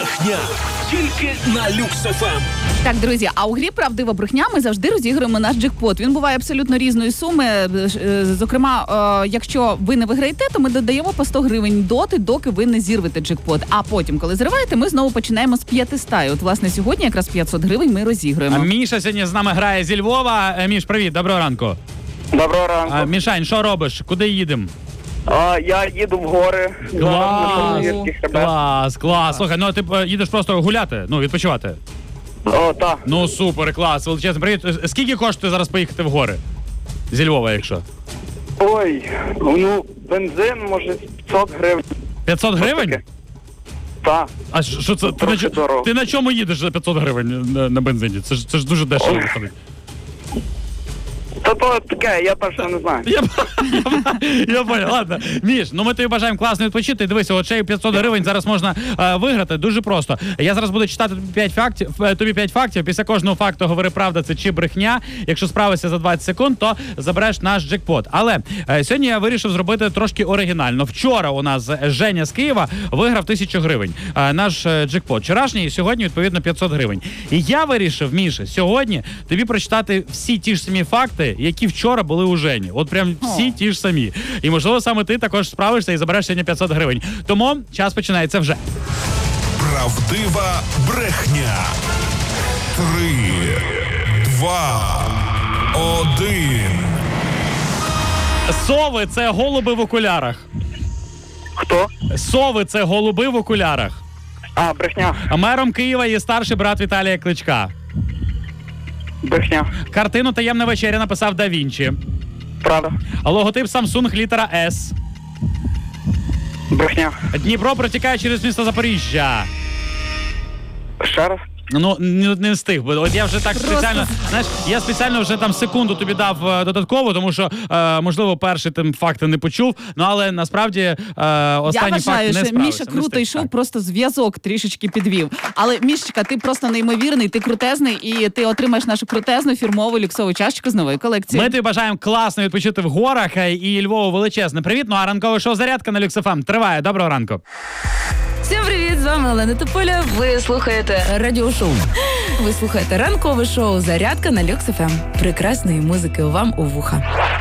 брехня. Тільки на Люкс ФМ. Так, друзі, а у грі «Правдива брехня» ми завжди розіграємо наш джекпот. Він буває абсолютно різної суми. Зокрема, якщо ви не виграєте, то ми додаємо по 100 гривень доти, доки ви не зірвете джекпот. А потім, коли зриваєте, ми знову починаємо з 500. І от, власне, сьогодні якраз 500 гривень ми розіграємо. А Міша сьогодні з нами грає зі Львова. Міш, привіт, доброго ранку. Доброго ранку. Мішань, що робиш? Куди їдемо? Я їду в гори. Клас. Слухай, ну ти їдеш просто гуляти, відпочивати. О, так. Ну супер, клас, величезний привіт. Скільки коштує зараз поїхати в гори? Зі Львова, якщо? Ой, бензин, може, 500 гривень. 500 гривень? Так. А що це? Ти на чому їдеш за 500 гривень на бензині? Це ж дуже дешево виходить. То таке, я перше не знаю. Я понял, ладно. Міш, ми тобі бажаємо класно відпочити. Дивися, от ще 500 гривень зараз можна виграти. Дуже просто. Я зараз буду читати тобі 5 фактів. Після кожного факту говори правда, це чи брехня. Якщо справишся за 20 секунд, то забереш наш джекпот. Але сьогодні я вирішив зробити трошки оригінально. Вчора у нас Женя з Києва виграв 1000 гривень. Наш джекпот. Вчорашній і сьогодні, відповідно, 500 гривень. І я вирішив, Міша, сьогодні тобі прочитати всі ті ж самі факти, які вчора були у Жені. От прям всі ті ж самі. І, можливо, саме ти також справишся і забереш сьогодні 500 гривень. Тому час починається вже. Правдива брехня. 3, 2, 1. Сови – це голуби в окулярах. Хто? Сови – це голуби в окулярах. Брехня. Мером Києва є старший брат Віталія Кличка. Брехня. Картину «Таємна вечеря» написав Да Вінчі. Правда. Логотип Samsung літера С. Брехня. Дніпро протікає через місто Запоріжжя. Ще раз. Не встиг. От я вже так спеціально, знаєш, я спеціально вже там секунду тобі дав додатково, тому що, можливо, перший тим факти не почув, але насправді останній факт не справився. Я вважаю, що Міша круто йшов, просто зв'язок трішечки підвів. Але, Мішечка, ти просто неймовірний, ти крутезний, і ти отримаєш нашу крутезну фірмову люксову чашечку з нової колекції. Ми тобі бажаємо класно відпочити в горах, і Львову величезне привіт. Ну а ранкове шоу «Зарядка» на Люкс ФМ триває. Доброго ранку. Всім привіт, з вами Олена Тополя. Ви слухаєте радіошоу. Ви слухаєте ранкове шоу «Зарядка» на Люкс ФМ. Прекрасної музики вам у вуха.